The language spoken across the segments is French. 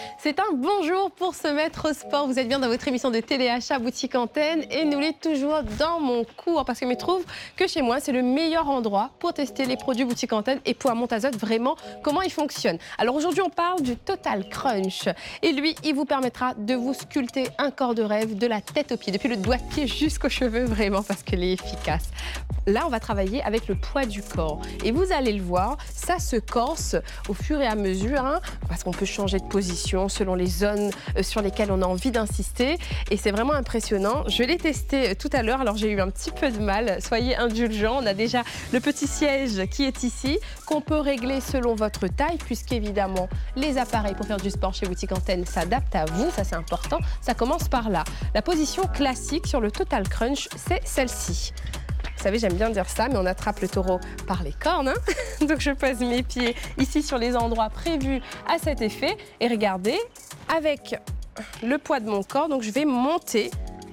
C'est un bon jour pour se mettre au sport. Vous êtes bien dans votre émission de téléachat Boutique Antenne et nous l'êtes toujours dans mon cours parce que je trouve que chez moi, c'est le meilleur endroit pour tester les produits Boutique Antenne et pour monter azote vraiment comment ils fonctionnent. Alors aujourd'hui, on parle du Total Crunch et lui, il vous permettra de vous sculpter un corps de rêve de la tête aux pieds, depuis le doigt de pied jusqu'aux cheveux vraiment parce qu'il est efficace. Là, on va travailler avec le poids du corps et vous allez le voir, ça se corse au fur et à mesure parce qu'on peut changer de position selon les zones sur lesquelles on a envie d'insister et c'est vraiment impressionnant. Je l'ai testé tout à l'heure, alors j'ai eu un petit peu de mal, soyez indulgents. On a déjà le petit siège qui est ici, qu'on peut régler selon votre taille puisqu'évidemment les appareils pour faire du sport chez Boutique Antenne s'adaptent à vous, ça c'est important. Ça commence par là. La position classique sur le Total Crunch, c'est celle-ci. Vous savez, j'aime bien dire ça, mais on attrape le taureau par les cornes. Donc je pose mes pieds ici sur les endroits prévus à cet effet. Et regardez, avec le poids de mon corps, donc je vais monter.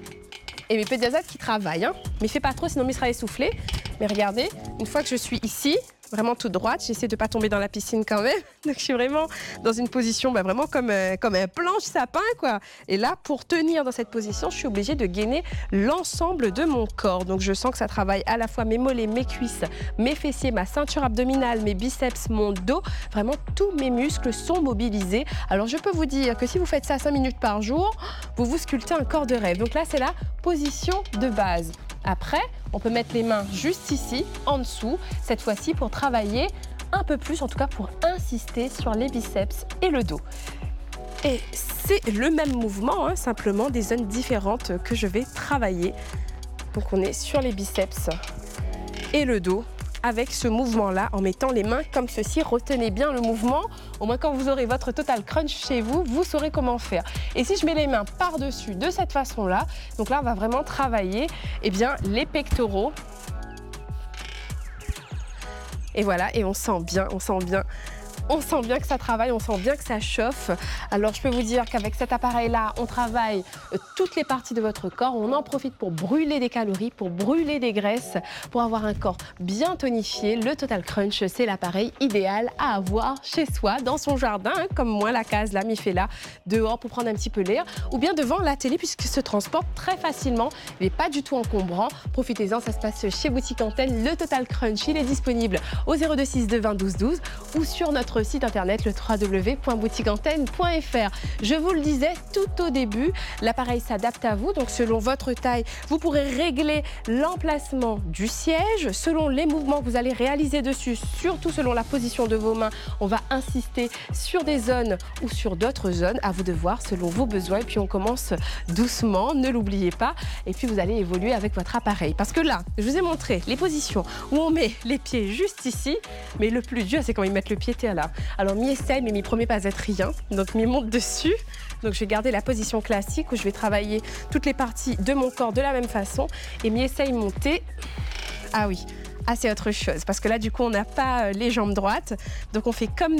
Et mes pieds d'azote qui travaillent. Mais fais pas trop, sinon il sera essoufflé. Mais regardez, une fois que je suis ici, vraiment toute droite, j'essaie de ne pas tomber dans la piscine quand même. Donc je suis vraiment dans une position vraiment comme un planche sapin, quoi. Et là, pour tenir dans cette position, je suis obligée de gainer l'ensemble de mon corps. Donc je sens que ça travaille à la fois mes mollets, mes cuisses, mes fessiers, ma ceinture abdominale, mes biceps, mon dos. Vraiment, tous mes muscles sont mobilisés. Alors je peux vous dire que si vous faites ça 5 minutes par jour, vous vous sculptez un corps de rêve. Donc là, c'est la position de base. Après, on peut mettre les mains juste ici, en dessous, cette fois-ci pour travailler un peu plus, en tout cas pour insister sur les biceps et le dos. Et c'est le même mouvement, simplement des zones différentes que je vais travailler. Donc on est sur les biceps et le dos avec ce mouvement-là, en mettant les mains comme ceci. Retenez bien le mouvement, au moins quand vous aurez votre Total Crunch chez vous, vous saurez comment faire. Et si je mets les mains par-dessus de cette façon-là, donc là on va vraiment travailler les pectoraux. Et voilà, et on sent bien que ça travaille, on sent bien que ça chauffe. Alors je peux vous dire qu'avec cet appareil-là, on travaille toutes les parties de votre corps. On en profite pour brûler des calories, pour brûler des graisses, pour avoir un corps bien tonifié. Le Total Crunch, c'est l'appareil idéal à avoir chez soi, dans son jardin, comme moi, la case là, m'y fait là, dehors pour prendre un petit peu l'air, ou bien devant la télé puisqu'il se transporte très facilement. Il n'est pas du tout encombrant. Profitez-en, ça se passe chez Boutique Antenne. Le Total Crunch, il est disponible au 0262 20 12 12 ou sur notre site internet le www.boutiqueantenne.fr. Je vous le disais tout au début, l'appareil s'adapte à vous, donc selon votre taille, vous pourrez régler l'emplacement du siège, selon les mouvements que vous allez réaliser dessus, surtout selon la position de vos mains. On va insister sur des zones ou sur d'autres zones, à vous de voir selon vos besoins. Et puis on commence doucement, ne l'oubliez pas. Et puis vous allez évoluer avec votre appareil. Parce que là, je vous ai montré les positions où on met les pieds juste ici, mais le plus dur, c'est quand ils mettent le pied là. Alors, m'y essaye, mais m'y promet pas être rien. Donc, m'y monte dessus. Donc, je vais garder la position classique où je vais travailler toutes les parties de mon corps de la même façon. Et m'y essaye monter. Ah oui, c'est autre chose. Parce que là, du coup, on n'a pas les jambes droites. Donc, on fait comme